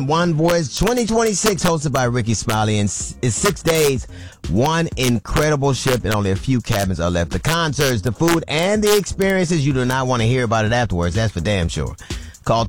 One Voice 2026, hosted by Ricky Smiley, and it's 6 days, one incredible ship, and only a few cabins are left. The concerts, the food, and the experiences, you do not want to hear about it afterwards. That's for damn sure. Call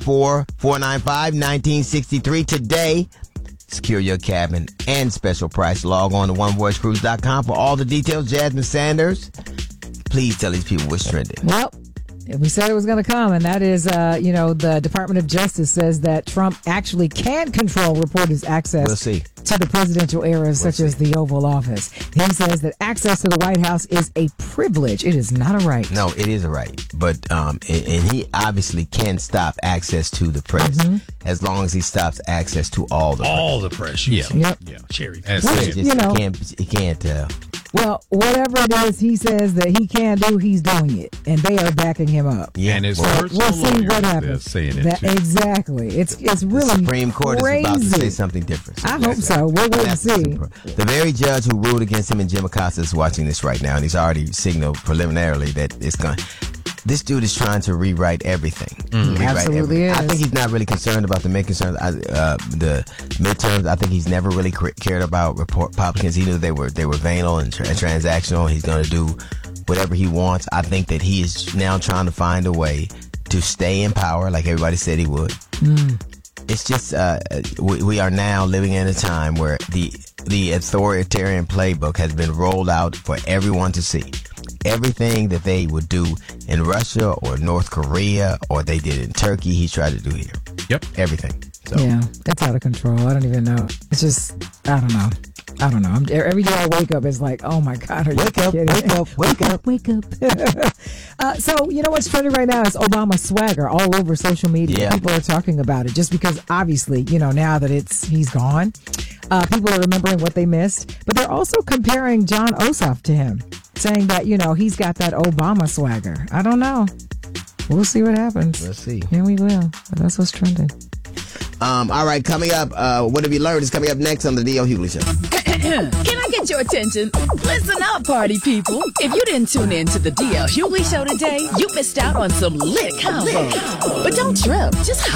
214-495-1963 today. Secure your cabin and special price. Log on to onevoicecruise.com for all the details. Jasmine Sanders, please tell these people what's trending. Well, we said it was going to come, and that is, the Department of Justice says that Trump actually can control reporters' access to the presidential eras, such as the Oval Office. He says that access to the White House is a privilege. It is not a right. No, it is a right. But and he obviously can stop access to the press as long as he stops access to all the press. Yeah. Yep. Yeah. Cherry. He can't. Well, whatever it is he says that he can do, he's doing it, and they are backing him up. Yeah, and it's we'll see what happens. Saying it too. Exactly. It's really the Supreme Court crazy. is about to say something different. I hope so. We'll wait and see. The very judge who ruled against him in Jim Acosta is watching this right now, and he's already signaled preliminarily that it's going. This dude is trying to rewrite everything. Absolutely is. I think he's not really concerned about the main concerns. The midterms, I think he's never really cared about Republicans. He knew they were venal and transactional. He's going to do whatever he wants. I think that he is now trying to find a way to stay in power like everybody said he would. It's just we are now living in a time where the authoritarian playbook has been rolled out for everyone to see. Everything that they would do in Russia or North Korea or they did in Turkey, he tried to do here. Yep. Everything. So. Yeah, that's out of control. I don't even know. It's just, I don't know. Every day I wake up, it's like, oh my God, are you kidding? Wake up. So, you know what's trending right now is Obama swagger all over social media. Yeah. People are talking about it just because obviously, now that he's gone, people are remembering what they missed. But they're also comparing John Ossoff to him, saying that, he's got that Obama swagger. I don't know. We'll see what happens. Let's see. Yeah, we will. But that's what's trending. All right, coming up, what have you learned is coming up next on the D.L. Hughley Show. Can I get your attention? Listen up, party people. If you didn't tune in to the D.L. Hughley Show today, you missed out on some lit convo. But don't trip. Just